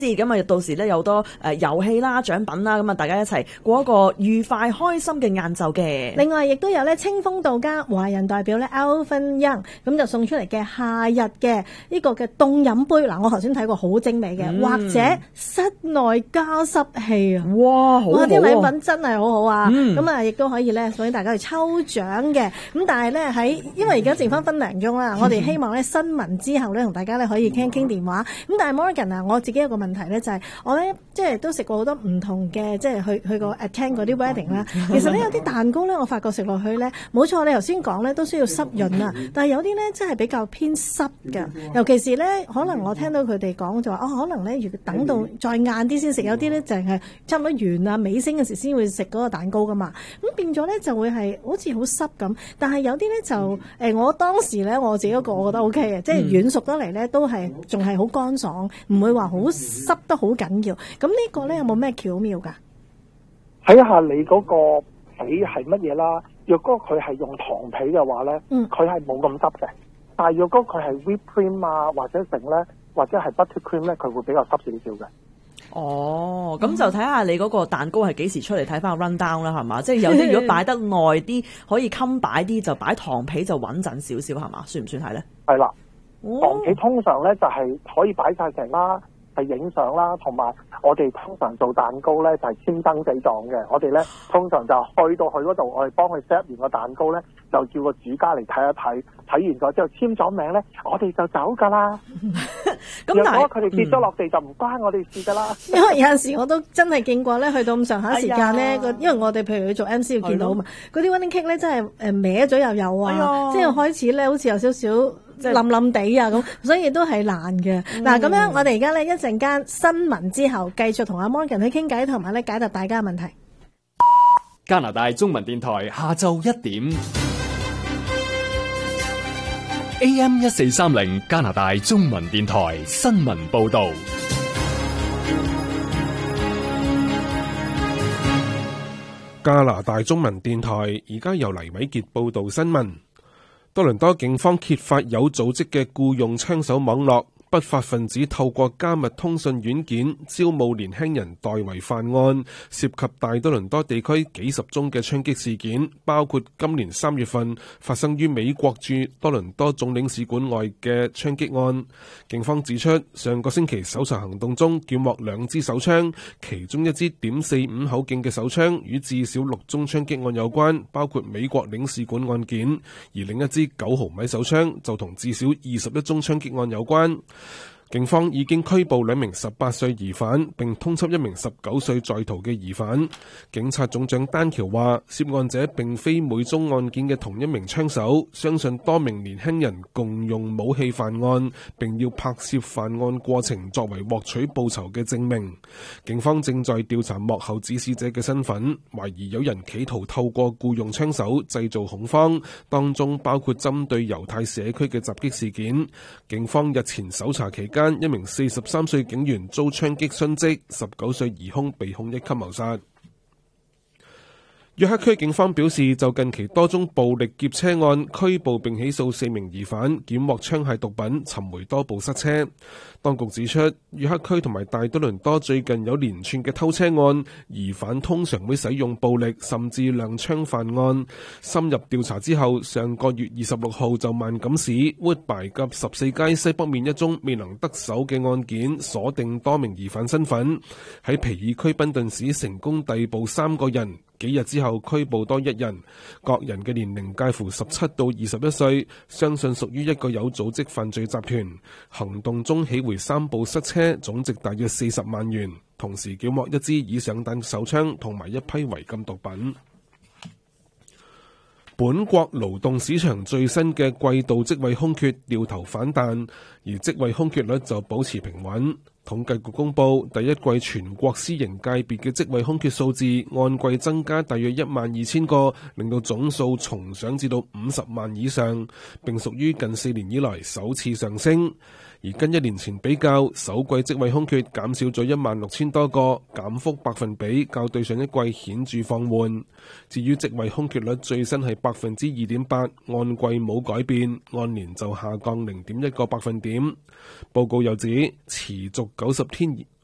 咁啊，到時咧有好多遊戲啦、獎品啦，咁啊大家一齊過一個愉快開心嘅晏晝嘅。 另外亦都有咧清風道家華人代表咧 Alvin Young 咁就送出嚟嘅夏日嘅呢個嘅凍飲杯，嗱我頭先睇過好精美嘅，或者室內加濕器啊， 哇，好好啲禮品真係好好啊！咁啊亦都可以咧送俾大家去抽獎嘅。咁但係咧因為而家剩翻分零鐘啦，我哋希望咧新聞之後咧同大家咧可以傾電話。咁但係 Morgan 啊，我自己有個問題咧就係我咧即係都食過好多唔同嘅，即係去個 attend 嗰啲 wedding 啦。其實咧有啲蛋糕咧，我發覺食落去咧冇錯，你頭先講咧都需要濕潤啊，但係有啲咧真係比較偏濕㗎。尤其是咧可能我聽到佢哋講就話可能咧如果等到再晏啲先食，有啲咧就係差唔多完啊尾聲嘅時先會食嗰個蛋糕噶嘛。咁變咗咧就會係好似好濕咁，但係有啲咧就我當時咧我自己一個我覺得 OK 嘅，即係軟熟得嚟咧都係仲係好乾爽，唔會話好濕得好緊要。咁呢個咧有冇咩巧妙㗎？ 睇下你嗰個皮係乜嘢啦。若果佢係用糖皮嘅話咧，佢係冇咁濕嘅。但係若果佢係 whipped cream 啊或者成咧，或者係 butter cream 咧，佢會比較濕少少嘅。 哦，咁就睇下你嗰個蛋糕係幾時出嚟，睇翻個 run down 啦，係嘛？即係有啲如果擺得耐啲，可以襟擺啲，就擺糖皮就穩陣少少，係嘛？算唔算係咧？ 係啦，糖皮通常咧就係可以擺晒成啦，係影相啦，同埋我哋通常做蛋糕咧就係簽登記狀嘅。我哋咧通常就去到佢嗰度，我哋幫佢 set 完個蛋糕咧，就叫個主家嚟睇一睇，睇完咗之後簽咗名咧，我哋就走噶啦。 咁如果佢哋跌咗落地就唔關我哋事噶啦。 因為有陣時我都真係見過咧，去到咁上下時間咧，因為我哋譬如去做 MC 要見到嘛，嗰啲 wedding cake 咧真係歪咗又有啊，即係開始咧好似有少少冧冧地啊咁，所以都係難嘅。嗱咁樣，我哋而家咧一陣間新聞之後，繼續同阿 Morgan 去傾偈，同埋咧解答大家嘅問題。 加拿大中文電台下晝1點。AM 1430加拿大中文電台新聞報道。 加拿大中文電台而家由黎偉傑報道新聞。多倫多警方揭發有組織嘅僱用槍手網絡，不法分子透過加密通訊軟件招募年輕人代為犯案，涉及大多倫多地區幾十宗嘅槍擊事件，包括今年3月份發生於美國駐多倫多總領事館外嘅槍擊案。警方指出，上個星期搜查行動中檢獲2支手槍，其中一支.45口徑嘅手槍與至少6宗槍擊案有關，包括美國領事館案件，而另一支9毫米手槍就同至少21宗槍擊案有關。警方已經拘捕2名18歲疑犯，並通緝1名19歲在逃嘅疑犯。警察總長丹喬話，涉案者並非每宗案件嘅同一名槍手，相信多名年輕人共用武器犯案，並要拍攝犯案過程作為獲取報酬嘅證明。警方正在調查幕後指使者嘅身份，懷疑有人企圖透過僱用槍手製造恐慌，當中包括針對猶太社區嘅襲擊事件。警方日前搜查期間，1名43歲警員遭槍擊殉職，19歲疑兇被控1級謀殺。約克區警方表示，就近期多宗暴力劫車案拘捕並起訴4名疑犯，檢獲槍械毒品，尋回多部塞車。當局指出，約克區同埋大多倫多最近有連串嘅偷車案，疑犯通常會使用暴力甚至亮槍犯案。深入調查之後，上個月26號就萬錦市 Woodbine 及14街西北面一宗未能得手嘅案件，鎖定多名疑犯身份。喺皮爾區賓頓市成功逮捕3個人。幾日之後拘捕多1人，各人嘅年齡介乎17到21歲，相信屬於一個有組織犯罪集團。行動中起回3部塞車，總值大約40萬元，同時繳獲1支已上彈手槍同埋1批違禁毒品。本國勞動市場最新嘅季度職位空缺掉頭反彈，而職位空缺率就保持平穩。統計局公佈第一季全國私營界別嘅職位空缺數字按季增加大約12000個，令到總數重上至到50萬以上，並屬於近4年以來首次上升。而跟1年前比較，首季職位空缺減少咗16000多個，減幅百分比較對上一季顯著放緩。至於職位空缺率最新係2.8%，按季冇改變，按年就下降0.1個百分點。報告又指持續90天